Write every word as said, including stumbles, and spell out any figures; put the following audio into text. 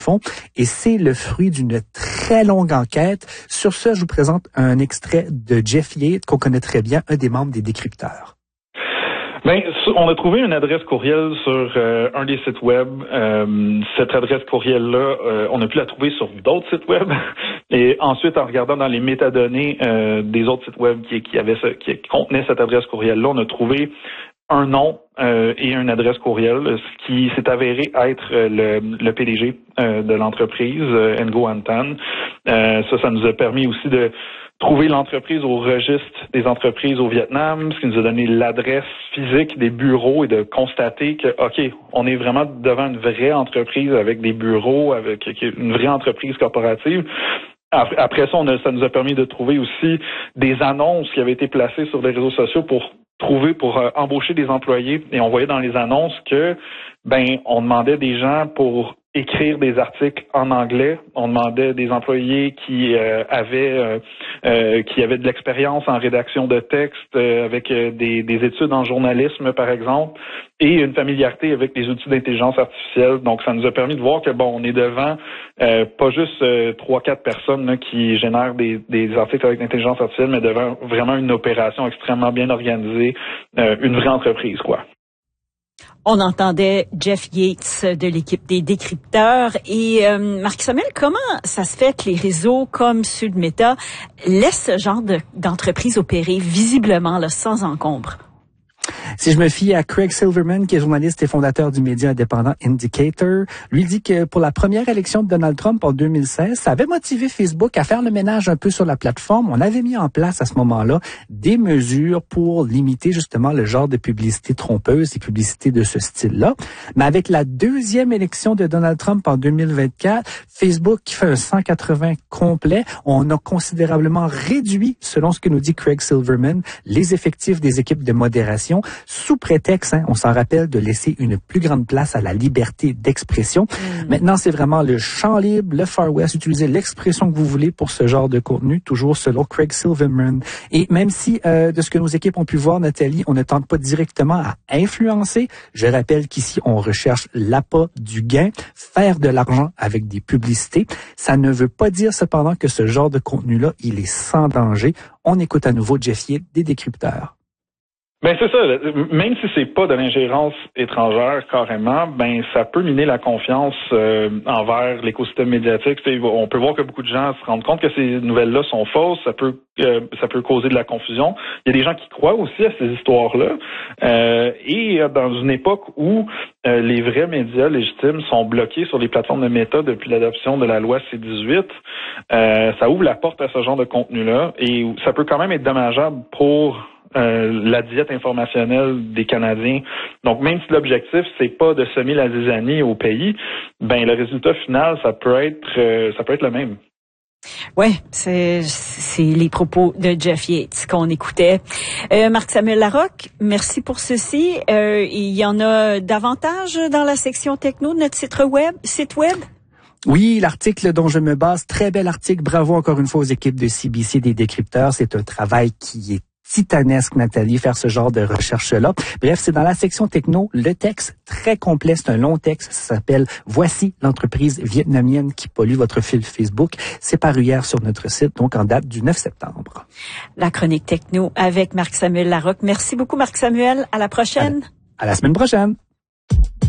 fond, et c'est le fruit d'une très longue enquête. Sur ce, je vous présente un extrait de Jeff Yates, qu'on connaît très bien, un des membres des décrypteurs. Ben, on a trouvé une adresse courriel sur euh, un des sites web. Euh, cette adresse courriel-là, euh, on a pu la trouver sur d'autres sites web. Et ensuite, en regardant dans les métadonnées euh, des autres sites web qui, qui, avaient ce, qui contenaient cette adresse courriel-là, on a trouvé un nom euh, et une adresse courriel, ce qui s'est avéré être euh, le, le P D G euh, de l'entreprise, euh, Ngo Anh Tan. Euh, ça, ça nous a permis aussi de trouver l'entreprise au registre des entreprises au Vietnam, ce qui nous a donné l'adresse physique des bureaux et de constater que, OK, on est vraiment devant une vraie entreprise avec des bureaux, avec une vraie entreprise corporative. Après ça, on a, ça nous a permis de trouver aussi des annonces qui avaient été placées sur les réseaux sociaux pour trouver, pour euh, embaucher des employés. Et on voyait dans les annonces que, ben, on demandait des gens pour écrire des articles en anglais. On demandait des employés qui euh, avaient euh, euh, qui avaient de l'expérience en rédaction de textes, euh, avec euh, des, des études en journalisme, par exemple, et une familiarité avec les outils d'intelligence artificielle. Donc, ça nous a permis de voir que, bon, on est devant euh, pas juste euh, trois, quatre personnes là, qui génèrent des, des articles avec l'intelligence artificielle, mais devant vraiment une opération extrêmement bien organisée, euh, une vraie entreprise, quoi. On entendait Jeff Yates de l'équipe des décrypteurs. Et euh, Marc-Samuel, comment ça se fait que les réseaux comme ceux de Meta laissent ce genre de, d'entreprise opérer visiblement là, sans encombre? Si je me fie à Craig Silverman, qui est journaliste et fondateur du média indépendant Indicator, lui dit que pour la première élection de Donald Trump en deux mille seize, ça avait motivé Facebook à faire le ménage un peu sur la plateforme. On avait mis en place à ce moment-là des mesures pour limiter justement le genre de publicité trompeuse et publicité de ce style-là. Mais avec la deuxième élection de Donald Trump en deux mille vingt-quatre, Facebook qui fait un cent quatre-vingts complet, on a considérablement réduit, selon ce que nous dit Craig Silverman, les effectifs des équipes de modération, sous prétexte, hein, on s'en rappelle, de laisser une plus grande place à la liberté d'expression. Mmh. Maintenant, c'est vraiment le champ libre, le Far West, utilisez l'expression que vous voulez pour ce genre de contenu, toujours selon Craig Silverman. Et même si, euh, de ce que nos équipes ont pu voir, Nathalie, on ne tente pas directement à influencer, je rappelle qu'ici, on recherche l'appât du gain, faire de l'argent avec des publicités. Ça ne veut pas dire cependant que ce genre de contenu-là, il est sans danger. On écoute à nouveau Jeff Yates des décrypteurs. Ben c'est ça. Même si c'est pas de l'ingérence étrangère carrément, ben ça peut miner la confiance euh, envers l'écosystème médiatique. T'sais, on peut voir que beaucoup de gens se rendent compte que ces nouvelles-là sont fausses. Ça peut euh, ça peut causer de la confusion. Il y a des gens qui croient aussi à ces histoires-là. Euh, et dans une époque où euh, les vrais médias légitimes sont bloqués sur les plateformes de Meta depuis l'adoption de la loi C dix-huit, euh, ça ouvre la porte à ce genre de contenu-là et ça peut quand même être dommageable pour Euh, la diète informationnelle des Canadiens. Donc, même si l'objectif, c'est pas de semer la zizanie au pays, ben le résultat final, ça peut être euh, ça peut être le même. Ouais, c'est c'est les propos de Jeff Yates qu'on écoutait. Euh, Marc-Samuel Larocque, merci pour ceci. Euh, il y en a davantage dans la section techno de notre site web, site web. Oui, l'article dont je me base, très bel article. Bravo encore une fois aux équipes de C B C des décrypteurs. C'est un travail qui est titanesque, Nathalie, faire ce genre de recherche-là. Bref, c'est dans la section techno. Le texte, très complet, c'est un long texte. Ça s'appelle « Voici l'entreprise vietnamienne qui pollue votre fil Facebook ». C'est paru hier sur notre site, donc en date du neuf septembre. La chronique techno avec Marc-Samuel Larocque. Merci beaucoup, Marc-Samuel. À la prochaine. À la, à la semaine prochaine.